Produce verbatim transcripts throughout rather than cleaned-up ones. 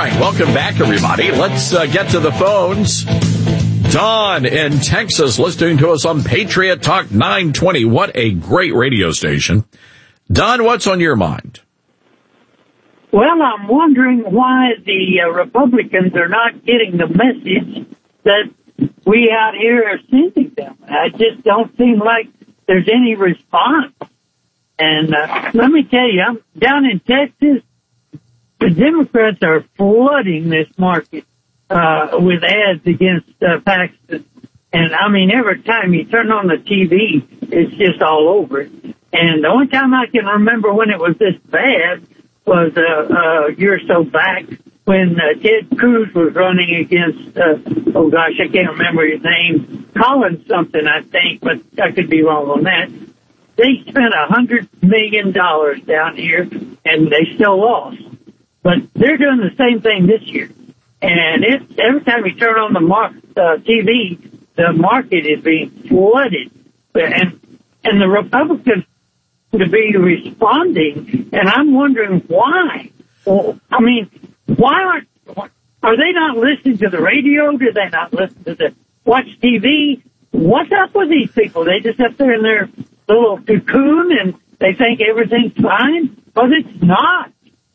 right, welcome back, everybody. Let's uh, get to the phones. Don in Texas listening to us on Patriot Talk nine twenty. What a great radio station. Don, what's on your mind? Well, I'm wondering why the uh, Republicans are not getting the message that we out here are sending them. I just don't seem like there's any response. And uh, let me tell you, I'm down in Texas. The Democrats are flooding this market uh, with ads against uh, Paxton. And, I mean, every time you turn on the T V, it's just all over it. And the only time I can remember when it was this bad was uh, uh, a year or so back when uh, Ted Cruz was running against, uh, oh, gosh, I can't remember his name, Collins something, I think, but I could be wrong on that. They spent a hundred million dollars down here, and they still lost. But they're doing the same thing this year. And it, every time you turn on the mar- uh, T V, the market is being flooded. And, and the Republicans to be responding, and I'm wondering why. Well, I mean, why aren't, are they not listening to the radio? Do they not listen to the watch T V? What's up with these people? They just up there in their little cocoon and they think everything's fine? But it's not.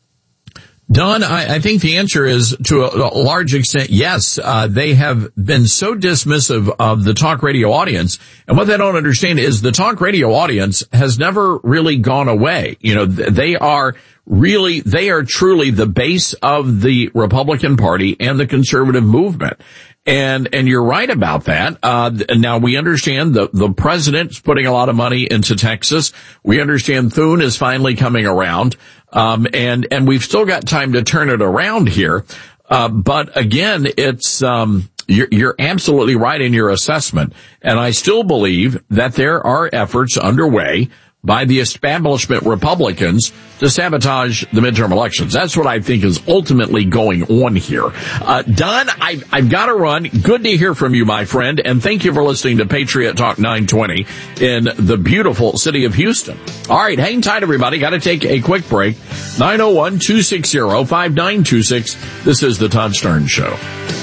Don, I, I think the answer is to a, a large extent, yes. Uh, they have been so dismissive of the talk radio audience. And what they don't understand is the talk radio audience has never really gone away. You know, they are really, they are truly the base of the Republican Party and the conservative movement. And, and you're right about that. Uh, now we understand the, the president's putting a lot of money into Texas. We understand Thune is finally coming around. Um, and, and we've still got time to turn it around here. Uh, but again, it's, um, you're, you're absolutely right in your assessment. And I still believe that there are efforts underway by the establishment Republicans to sabotage the midterm elections. That's what I think is ultimately going on here. Uh, Don, I, I've got to run. Good to hear from you, my friend, and thank you for listening to Patriot Talk nine twenty in the beautiful city of Houston. All right, hang tight, everybody. Got to take a quick break. nine oh one, two six zero, five nine two six. This is the Todd Starnes Show.